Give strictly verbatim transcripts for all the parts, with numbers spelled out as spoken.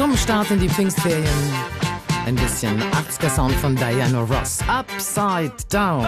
Zum Start in die Pfingstferien ein bisschen achtziger-Sound von Diana Ross. Upside Down.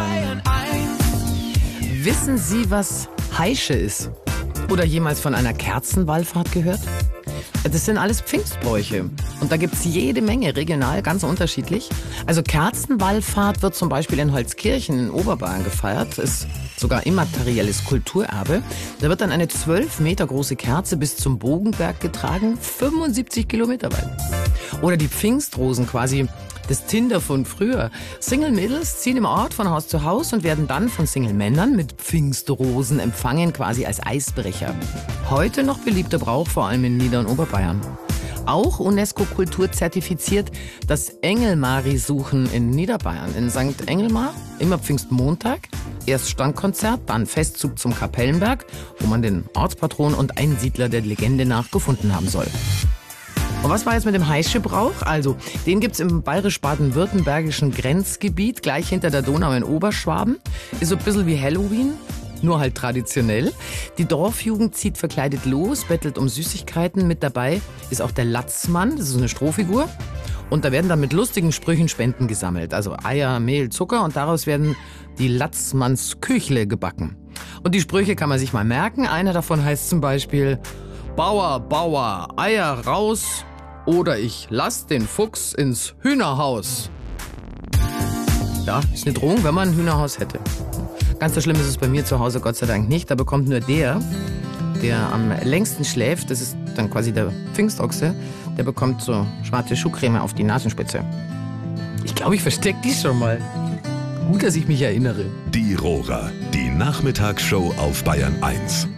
Wissen Sie, was Heische ist? Oder jemals von einer Kerzenwallfahrt gehört? Das sind alles Pfingstbräuche. Und da gibt's jede Menge, regional ganz unterschiedlich. Also Kerzenwallfahrt wird zum Beispiel in Holzkirchen in Oberbayern gefeiert. Ist sogar immaterielles Kulturerbe. Da wird dann eine zwölf Meter große Kerze bis zum Bogenberg getragen, fünfundsiebzig Kilometer weit. Oder die Pfingstrosen, quasi das Tinder von früher. Single-Mädels ziehen im Ort von Haus zu Haus und werden dann von Single-Männern mit Pfingstrosen empfangen, quasi als Eisbrecher. Heute noch beliebter Brauch, vor allem in Nieder- und Oberbayern. Auch UNESCO-Kultur zertifiziert das Engelmari-Suchen in Niederbayern. In Sankt Engelmar, immer Pfingstmontag. Erst Standkonzert, dann Festzug zum Kapellenberg, wo man den Ortspatron und Einsiedler der Legende nach gefunden haben soll. Und was war jetzt mit dem Heische-Brauch? Also, den gibt's im bayerisch-baden-württembergischen Grenzgebiet, gleich hinter der Donau in Oberschwaben. Ist so ein bisschen wie Halloween, nur halt traditionell. Die Dorfjugend zieht verkleidet los, bettelt um Süßigkeiten. Mit dabei ist auch der Latzmann, das ist eine Strohfigur. Und da werden dann mit lustigen Sprüchen Spenden gesammelt. Also Eier, Mehl, Zucker, und daraus werden die Latzmannsküchle gebacken. Und die Sprüche kann man sich mal merken. Einer davon heißt zum Beispiel: Bauer, Bauer, Eier raus, oder ich lass den Fuchs ins Hühnerhaus. Ja, ist eine Drohung, wenn man ein Hühnerhaus hätte. Ganz so schlimm ist es bei mir zu Hause Gott sei Dank nicht. Da bekommt nur der, der am längsten schläft, das ist dann quasi der Pfingstochse, der bekommt so schwarze Schuhcreme auf die Nasenspitze. Ich glaube, ich verstecke die schon mal. Gut, dass ich mich erinnere. Die Rohrer, die Nachmittagsshow auf Bayern eins.